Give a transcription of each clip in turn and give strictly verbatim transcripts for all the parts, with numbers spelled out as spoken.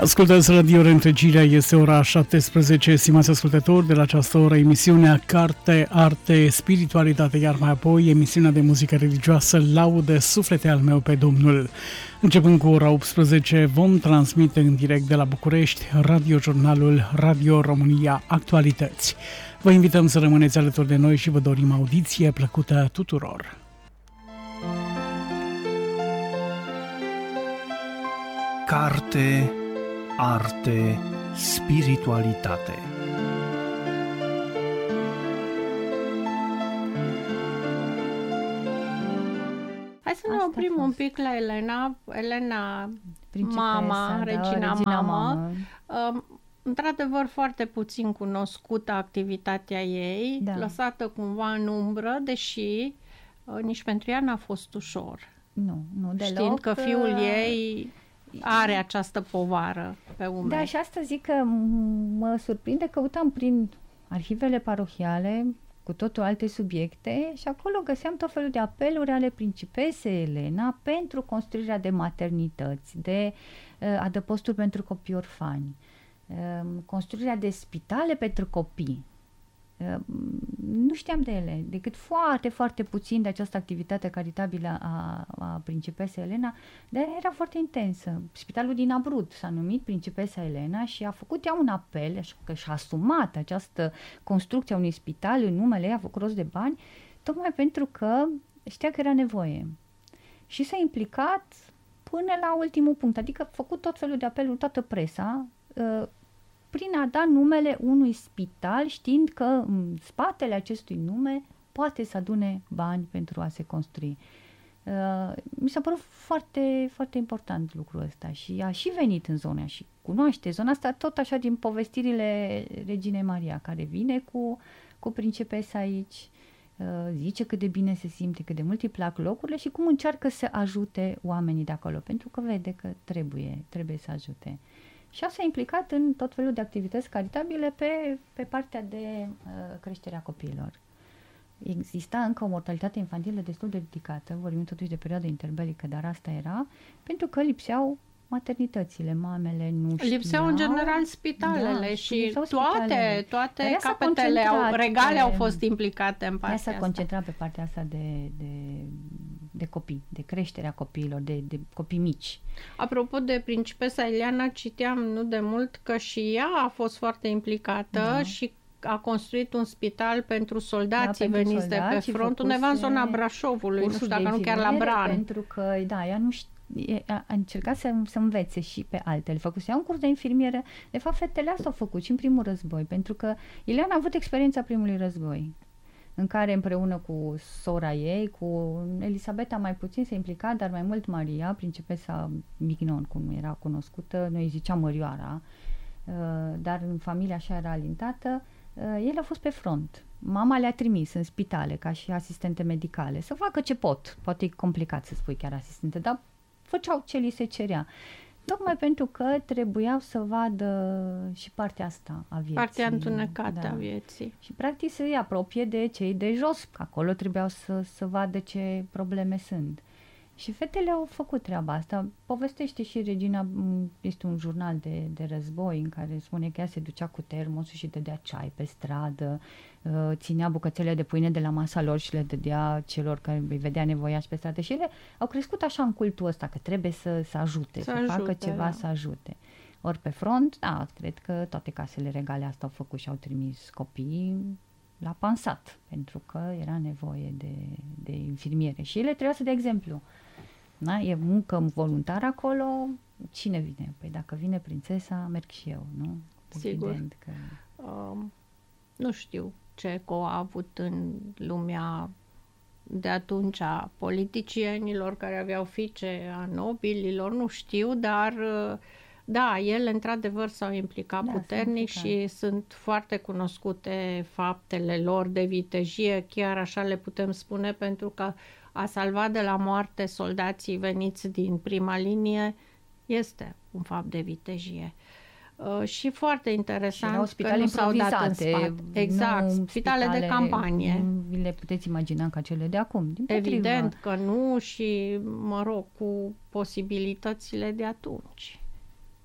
Ascultați Radio Reîntregirea, este ora șaptesprezece, stimați ascultători, de la această oră emisiunea Carte, Arte, Spiritualitate, iar mai apoi emisiunea de muzică religioasă Laude Suflete al meu pe Domnul. Începând cu ora optsprezece, vom transmite în direct de la București radiojurnalul Radio România Actualități. Vă invităm să rămâneți alături de noi și vă dorim audiție plăcută tuturor. Carte, Arte, Spiritualitate. Hai să ne Asta oprim un pic la Elena. Elena, mama, da, regina, regina mamă. mamă. Uh, într-adevăr, foarte puțin cunoscută activitatea ei, Da. lăsată cumva în umbră, deși uh, nici pentru ea n-a fost ușor. Nu, nu deloc. Știind că fiul ei are această povară pe umeri. Da, și asta zic că m- mă surprinde că uitam prin arhivele parohiale cu totul alte subiecte și acolo găseam tot felul de apeluri ale principesei Elena pentru construirea de maternități, de uh, adăposturi pentru copii orfani, uh, construirea de spitale pentru copii. Uh, nu știam de ele, decât foarte, foarte puțin de această activitate caritabilă a, a principesei Elena, dar era foarte intensă. Spitalul din Abrud s-a numit Principesa Elena și a făcut ea un apel, așa că și-a asumat această construcție a unui spital în numele ei, a făcut rost de bani, tocmai pentru că știa că era nevoie. Și s-a implicat până la ultimul punct, adică a făcut tot felul de apeluri, toată presa, uh, prin a da numele unui spital, știind că în spatele acestui nume poate să adune bani pentru a se construi. Uh, mi s-a părut foarte, foarte important lucrul ăsta și a și venit în zona și cunoaște zona asta tot așa din povestirile Reginei Maria, care vine cu, cu principesa aici, uh, zice cât de bine se simte, cât de mult îi plac locurile și cum încearcă să ajute oamenii de acolo, pentru că vede că trebuie, trebuie să ajute. Și s-a implicat în tot felul de activități caritabile pe, pe partea de uh, creșterea copiilor. Exista încă o mortalitate infantilă destul de ridicată, vorbim totuși de perioada interbelică, dar asta era, pentru că lipseau maternitățile, mamele nu știau. Lipseau în general spitalele, da, și toate, spitalele. toate capetele au, regale au fost implicate în partea asta. asta. S-a concentrat pe partea asta de, de, de copii, de creșterea copiilor, de, de copii mici. Apropo de principesa Ileana, citeam nu de mult că și ea a fost foarte implicată, da, și a construit un spital pentru soldații da, veniți de pe front, undeva în zona Brașovului, nu știu dacă nu chiar la Bran. Pentru că, da, ea nu știu, a încercat să, să învețe și pe altele. Făcuse un curs de infirmieră. De fapt, fetele asta au făcut și în primul război, pentru că Ileana a avut experiența primului război, în care împreună cu sora ei, cu Elisabeta mai puțin se implica, dar mai mult Maria, principesa Mignon, cum era cunoscută, noi îi ziceam Mărioara, dar în familia așa era alintată. El a fost pe front. Mama le-a trimis în spitale ca și asistente medicale să facă ce pot. Poate e complicat să spui chiar asistente, dar făceau ce li se cerea. Tocmai pentru că trebuiau să vadă și partea asta a vieții. Partea întunecată da. a vieții. Și practic să îi apropie de cei de jos, că acolo trebuiau să, să vadă ce probleme sunt. Și fetele au făcut treaba asta. Povestește și Regina, este un jurnal de, de război în care spune că ea se ducea cu termosul și dădea ceai pe stradă, ținea bucățele de pâine de la masa lor și le dădea celor care îi vedea nevoiași pe stradă. Și ele au crescut așa în cultul ăsta, că trebuie să, să ajute, să, să ajute, facă ceva, da, să ajute. Ori pe front, da, cred că toate casele regale asta au făcut și au trimis copii la pansat, pentru că era nevoie de, de infirmiere. Și ele trebuia să dea exemplu. Da? E muncă voluntară acolo, cine vine? Păi dacă vine prințesa, merg și eu, nu? Sigur. Evident că... Um, nu știu ce eco a avut în lumea de atunci a politicienilor care aveau fiice, a nobililor, nu știu, dar da, ele într-adevăr s-au implicat da, puternic și sunt foarte cunoscute faptele lor de vitejie, chiar așa le putem spune, pentru că a salvat de la moarte soldații veniți din prima linie este un fapt de vitejie. Uh, și foarte interesant și că nu s-au dat în spate. Exact, spitale, spitale de campanie. Nu le puteți imagina ca cele de acum. Din Evident potrivă. Că nu și, mă rog, cu posibilitățile de atunci.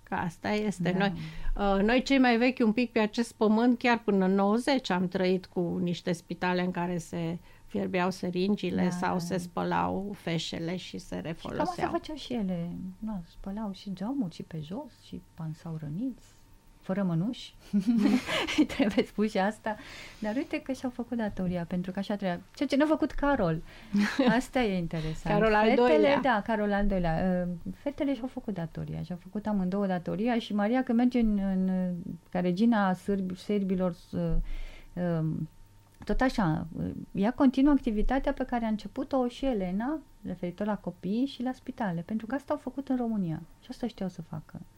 Că asta este. Da. Noi, uh, noi cei mai vechi un pic pe acest pământ, chiar până în nouăzeci am trăit cu niște spitale în care se fierbeau seringile Da, sau da. se spălau feșele și se Și cam asta refoloseau. făceau și ele. Da, spălau și geamuri și pe jos și pansau răniți, fără mănuși. Trebuie spus și asta. Dar uite că și-au făcut datoria, pentru că așa trebuia. Ceea ce n-a făcut Carol. Asta e interesant. Carol al Fetele, doilea. Da, Carol al doilea. Uh, Fetele și-au făcut datoria. Și-au făcut amândouă datoria și Maria, când merge în, în ca regina sârbi, serbilor, uh, um, tot așa, uh, ea continuă activitatea pe care a început-o și Elena, referitor la copii și la spitale, pentru că asta au făcut în România și asta știau să facă.